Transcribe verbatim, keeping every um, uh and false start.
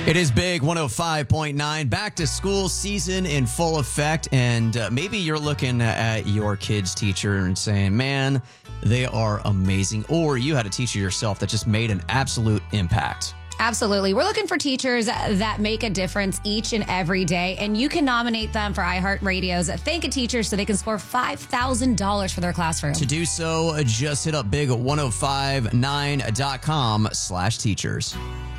It is Big one oh five point nine, back to school season in full effect, and uh, maybe you're looking at your kid's teacher and saying, man, they are amazing, or you had a teacher yourself that just made an absolute impact. Absolutely. We're looking for teachers that make a difference each and every day, and you can nominate them for iHeartRadio's Thank a Teacher so they can score five thousand dollars for their classroom. To do so, just hit up big ten fifty-nine dot com slash teachers.